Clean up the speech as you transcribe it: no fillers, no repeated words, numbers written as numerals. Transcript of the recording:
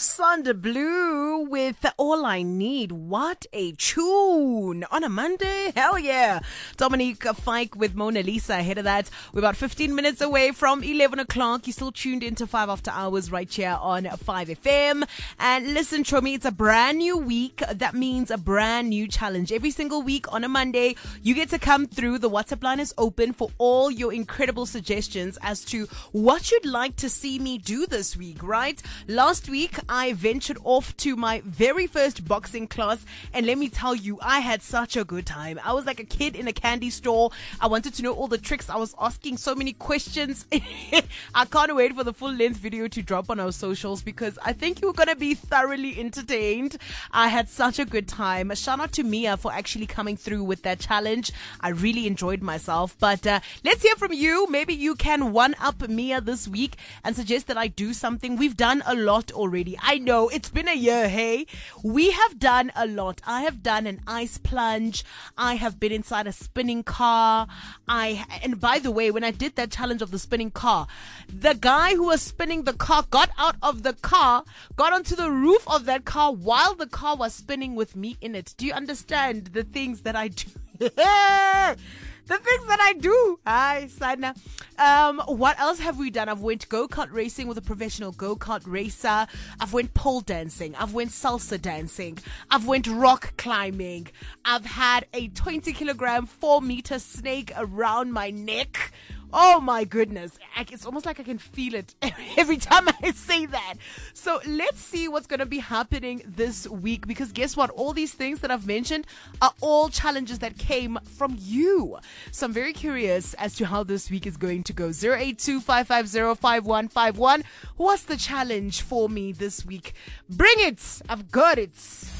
Sunder Blue with All I Need. What a tune on a Monday. Hell yeah. Dominique Fike with Mona Lisa ahead of that. We're about 15 minutes away from 11 o'clock. You're still tuned into 5 After Hours right here on 5FM. And listen, Chomi, it's a brand new week. That means a brand new challenge. Every single week on a Monday, you get to come through. The WhatsApp line is open for all your incredible suggestions as to what you'd like to see me do this week, right? Last week, I ventured off to my very first boxing class, and let me tell you, I had such a good time. I was like a kid in a candy store. I wanted to know all the tricks. I was asking so many questions. I can't wait for the full length video to drop on our socials because I think you're going to be thoroughly entertained. I had such a good time. Shout out to Mia for actually coming through with that challenge. I really enjoyed myself, but let's hear from you. Maybe you can one-up Mia this week and suggest that I do something. We've done a lot already. I know it's been a year, hey? We have done a lot. I have done an ice plunge. I have been inside a spinning car. And by the way, when I did that challenge of the spinning car, the guy who was spinning the car got out of the car, got onto the roof of that car while the car was spinning with me in it. Do you understand the things that I do? The things that I do. Hi, Sana. What else have we done? I've went go-kart racing with a professional go-kart racer. I've went pole dancing. I've went salsa dancing. I've went rock climbing. I've had a 20-kilogram, 4-meter snake around my neck. Oh my goodness. It's almost like I can feel it every time I say that. So let's see what's going to be happening this week, because guess what? All these things that I've mentioned are all challenges that came from you. So I'm very curious as to how this week is going to go. 082-550-5151. What's the challenge for me this week? Bring it. I've got it.